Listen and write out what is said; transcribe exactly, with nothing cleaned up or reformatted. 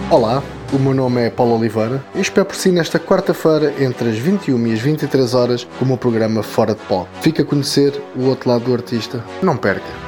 Olá, o meu nome é Paulo Oliveira e espero por si nesta quarta-feira entre as vinte e uma e as vinte e três horas com o meu programa Fora de Palco. Fica a conhecer o outro lado do artista. Não perca!